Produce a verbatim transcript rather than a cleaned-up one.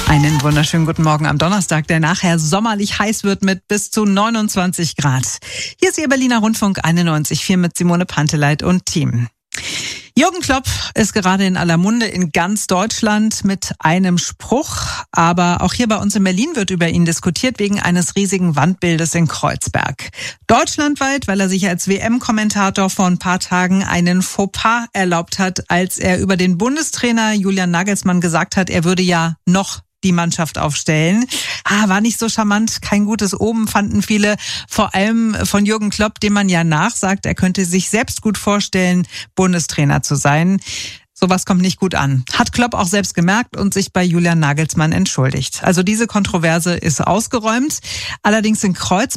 Einen wunderschönen guten Morgen am Donnerstag, der nachher sommerlich heiß wird mit bis zu neunundzwanzig Grad. Hier ist Ihr Berliner Rundfunk einundneunzig Komma vier mit Simone Panteleit und Team. Jürgen Klopp ist gerade in aller Munde in ganz Deutschland mit einem Spruch. Aber auch hier bei uns in Berlin wird über ihn diskutiert wegen eines riesigen Wandbildes in Kreuzberg. Deutschlandweit, weil er sich als W M-Kommentator vor ein paar Tagen einen Fauxpas erlaubt hat, als er über den Bundestrainer Julian Nagelsmann gesagt hat, er würde ja noch die Mannschaft aufstellen. Ah, war nicht so charmant, kein gutes Omen, fanden viele. Vor allem von Jürgen Klopp, dem man ja nachsagt, er könnte sich selbst gut vorstellen, Bundestrainer zu sein. Sowas kommt nicht gut an. Hat Klopp auch selbst gemerkt und sich bei Julian Nagelsmann entschuldigt. Also diese Kontroverse ist ausgeräumt. Allerdings in Kreuzberg